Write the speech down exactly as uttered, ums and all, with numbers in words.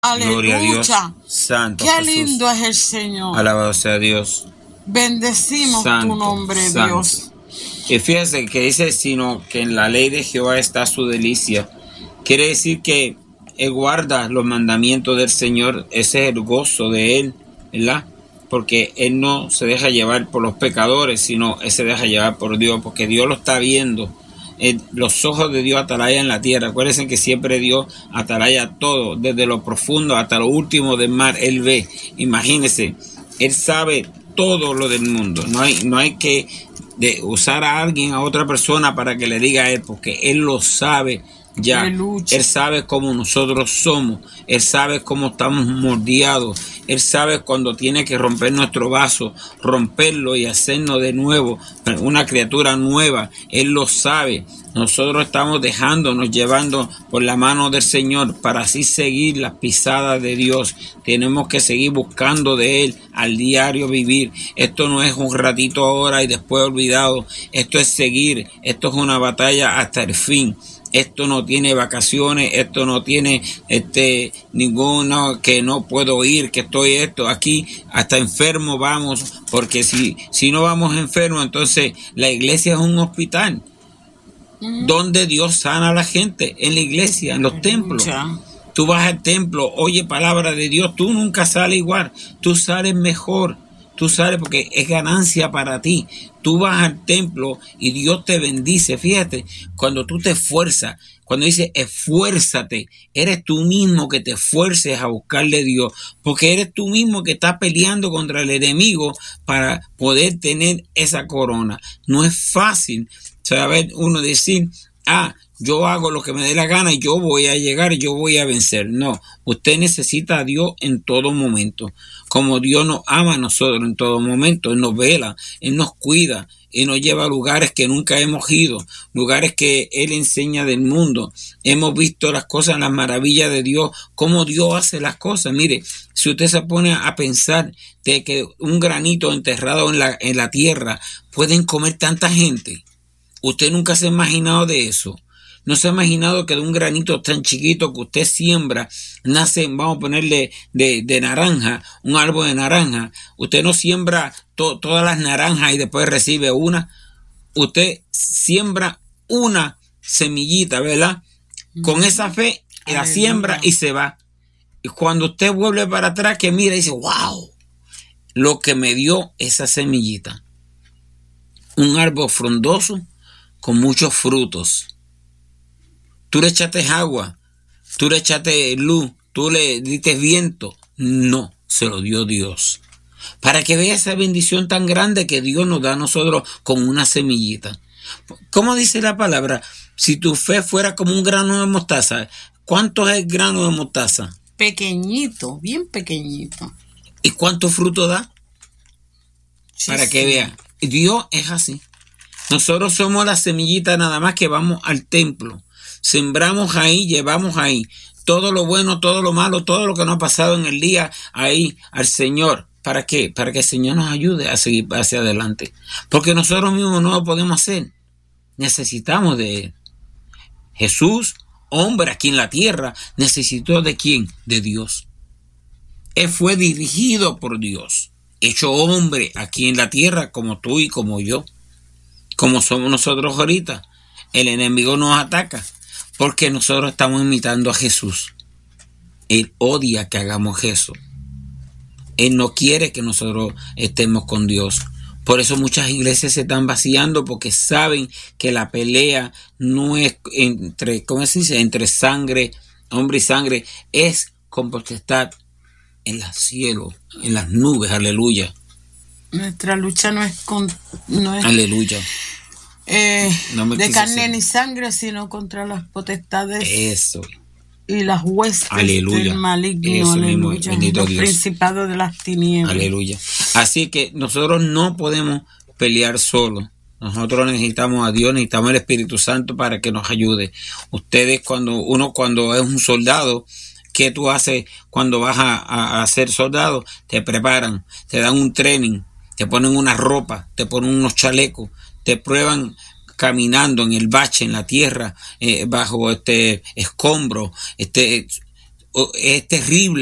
Gloria a Dios. Aleluya. Santo Qué Jesús. lindo es el Señor. Alabado sea Dios. Bendecimos Santo, tu nombre, santo. Dios. Y fíjese que dice, sino que en la ley de Jehová está su delicia. Quiere decir que Él guarda los mandamientos del Señor. Ese es el gozo de Él, ¿verdad? Porque Él no se deja llevar por los pecadores, sino Él se deja llevar por Dios, porque Dios lo está viendo. Eh, los ojos de Dios atalayan la tierra. Acuérdense que siempre Dios atalaya todo, desde lo profundo hasta lo último del mar. Él ve. Imagínense, Él sabe todo lo del mundo. No hay, no hay que de usar a alguien, a otra persona para que le diga a Él, porque Él lo sabe ya. Aleluya. Él sabe cómo nosotros somos. Él sabe cómo estamos moldeados. Él sabe cuando tiene que romper nuestro vaso, romperlo y hacernos de nuevo una criatura nueva. Él lo sabe. Nosotros estamos dejándonos, llevando por la mano del Señor para así seguir las pisadas de Dios. Tenemos que seguir buscando de Él al diario vivir. Esto no es un ratito ahora y después olvidado. Esto es seguir. Esto es una batalla hasta el fin. Esto no tiene vacaciones, esto no tiene este ninguno que no puedo ir, que estoy esto aquí, hasta enfermo vamos, porque si, si no vamos enfermos, entonces la iglesia es un hospital. Mm. Donde Dios sana a la gente, en la iglesia, en los Aleluya. Templos. Tú vas al templo, oye palabra de Dios, tú nunca sales igual, tú sales mejor. Tú sales porque es ganancia para ti. Tú vas al templo y Dios te bendice. Fíjate, cuando tú te esfuerzas, cuando dice esfuérzate, eres tú mismo que te esfuerces a buscarle a Dios, porque eres tú mismo que estás peleando contra el enemigo para poder tener esa corona. No es fácil saber uno decir, ah, yo hago lo que me dé la gana y yo voy a llegar, yo voy a vencer. No, usted necesita a Dios en todo momento. Como Dios nos ama a nosotros en todo momento. Él nos vela, Él nos cuida, Él nos lleva a lugares que nunca hemos ido, lugares que Él enseña del mundo. Hemos visto las cosas, las maravillas de Dios, cómo Dios hace las cosas. Mire, si usted se pone a pensar de que un granito enterrado en la, en la tierra pueden comer tanta gente, usted nunca se ha imaginado de eso. No se ha imaginado que de un granito tan chiquito que usted siembra, nace, vamos a ponerle de, de naranja, un árbol de naranja. Usted no siembra to, todas las naranjas y después recibe una. Usted siembra una semillita, ¿verdad? Con esa fe, la siembra y se va. Y cuando usted vuelve para atrás, que mira y dice, wow, lo que me dio esa semillita. Un árbol frondoso con muchos frutos. Tú le echaste agua, tú le echaste luz, tú le diste viento. No, se lo dio Dios. Para que vea esa bendición tan grande que Dios nos da a nosotros con una semillita. ¿Cómo dice la palabra? Si tu fe fuera como un grano de mostaza, ¿cuánto es el grano de mostaza? Pequeñito, bien pequeñito. ¿Y cuánto fruto da? Sí, Para que sí. vea. Dios es así. Nosotros somos la semillita nada más que vamos al templo. Sembramos ahí, llevamos ahí todo lo bueno, todo lo malo, todo lo que nos ha pasado en el día ahí al Señor. ¿Para qué? Para que el Señor nos ayude a seguir hacia adelante. Porque nosotros mismos no lo podemos hacer. Necesitamos de Él. Jesús, hombre aquí en la tierra, necesitó de quién? De Dios. Él fue dirigido por Dios, hecho hombre aquí en la tierra como tú y como yo. Como somos nosotros ahorita. El enemigo nos ataca. Porque nosotros estamos imitando a Jesús. Él odia que hagamos eso. Él no quiere que nosotros estemos con Dios. Por eso muchas iglesias se están vaciando, porque saben que la pelea no es entre, ¿cómo se dice? Entre sangre, hombre y sangre, es con potestad en el cielo, en las nubes, aleluya. Nuestra lucha no es con, no es, aleluya. Eh, no de carne ser. ni sangre, sino contra las potestades. Eso. Y las huestes aleluya. del maligno. Eso aleluya. Mismo, bendito los Dios. Principados de las tinieblas. Aleluya. Así que nosotros no podemos pelear solos. Nosotros necesitamos a Dios, necesitamos el Espíritu Santo para que nos ayude. Ustedes, cuando uno cuando es un soldado, ¿qué tú haces cuando vas a, a, a ser soldado? Te preparan, te dan un training, te ponen una ropa, te ponen unos chalecos, te prueban caminando en el bache, en la tierra, eh, bajo este escombro, este es terrible.